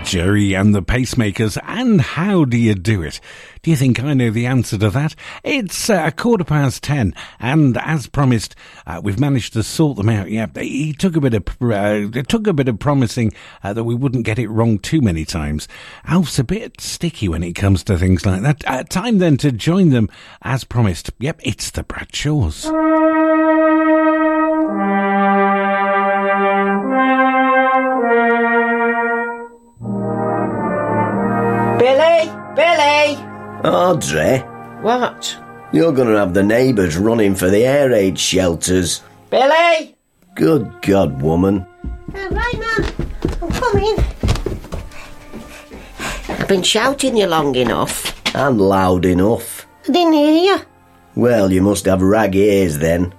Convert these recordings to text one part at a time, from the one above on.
Jerry and the Pacemakers, and how do you do it? Do you think I know the answer to that? It's 10:15, and as promised, we've managed to sort them out. Yeah, it took a bit of promising that we wouldn't get it wrong too many times. Alf's a bit sticky when it comes to things like that. Time then to join them, as promised. Yep, it's the Bradshaws. Billy! Audrey? What? You're going to have the neighbours running for the air raid shelters. Billy! Good God, woman. Right, Mum. I'm coming. I've been shouting you long enough. And loud enough. I didn't hear you. Well, you must have rag ears then.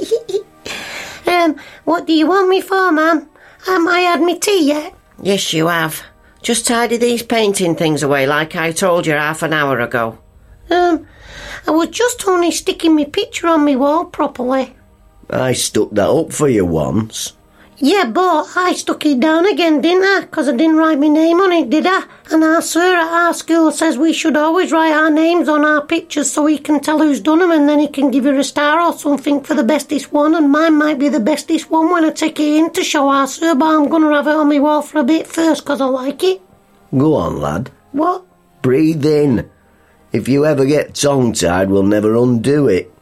What do you want me for, Mum? I had me tea yet? Yes, you have. Just tidy these painting things away like I told you half an hour ago. I was just only sticking my picture on my wall properly. I stuck that up for you once. Yeah, but I stuck it down again, didn't I? 'Cause I didn't write my name on it, did I? And our sir at our school says we should always write our names on our pictures so he can tell who's done them, and then he can give you a star or something for the bestest one, and mine might be the bestest one when I take it in to show our sir, but I'm going to have it on my wall for a bit first 'cause I like it. Go on, lad. What? Breathe in. If you ever get tongue-tied, we'll never undo it.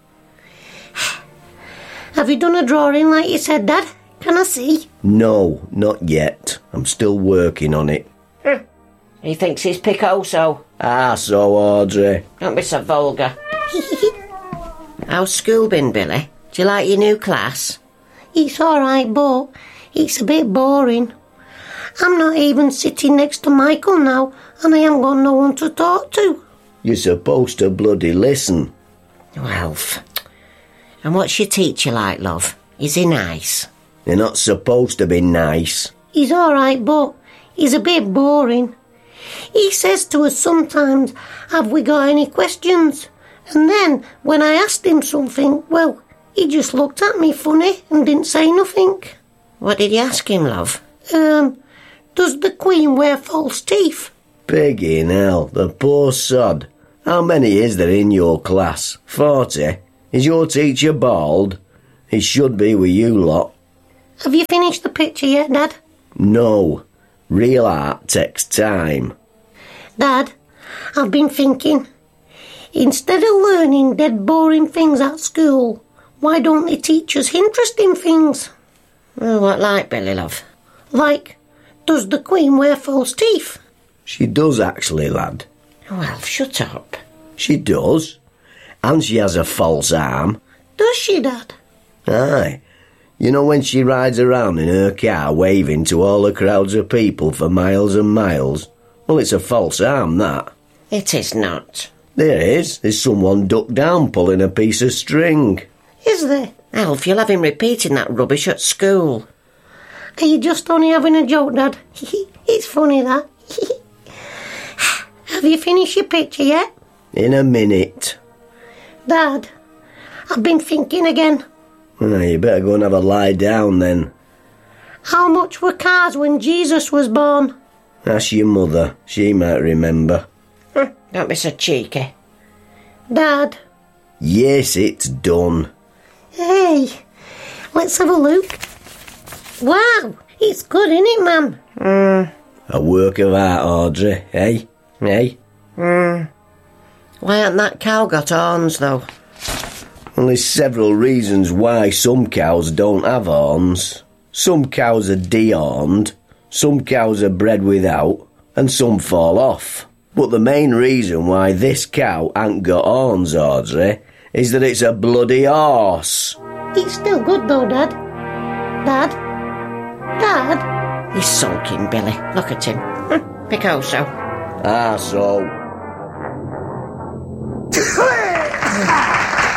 Have you done a drawing like you said, Dad? Can I see? No, not yet. I'm still working on it. He thinks he's Picasso. So, Audrey. Don't be so vulgar. How's school been, Billy? Do you like your new class? It's alright, but it's a bit boring. I'm not even sitting next to Michael now, and I haven't got no one to talk to. You're supposed to bloody listen. Well, and what's your teacher like, love? Is he nice? You're not supposed to be nice. He's alright, but he's a bit boring. He says to us sometimes, have we got any questions? And then, when I asked him something, well, he just looked at me funny and didn't say nothing. What did you ask him, love? Does the Queen wear false teeth? Piggin' hell, the poor sod. How many is there in your class? 40? Is your teacher bald? He should be with you lot. Have you finished the picture yet, Dad? No. Real art takes time. Dad, I've been thinking. Instead of learning dead boring things at school, why don't they teach us interesting things? Oh, what like, Billy, love? Like, does the Queen wear false teeth? She does actually, lad. Well, shut up. She does. And she has a false arm. Does she, Dad? Aye. You know when she rides around in her car waving to all the crowds of people for miles and miles? Well, it's a false arm, that. It is not. There is. There's someone ducked down pulling a piece of string. Is there? Alf, you'll have him repeating that rubbish at school. Are you just only having a joke, Dad? It's funny, that. Have you finished your picture yet? In a minute. Dad, I've been thinking again. You better go and have a lie down then. How much were cars when Jesus was born? Ask your mother. She might remember. Don't be so cheeky. Dad. Yes, it's done. Hey, let's have a look. Wow, it's good, isn't it, Mum? A work of art, Audrey, eh? Eh? Why hasn't that cow got horns, though? Well, there's several reasons why some cows don't have horns. Some cows are dehorned, some cows are bred without, and some fall off. But the main reason why this cow ain't got horns, Audrey, is that it's a bloody horse. It's still good though, Dad. Dad? Dad? He's sulking, Billy. Look at him. Picasso. So...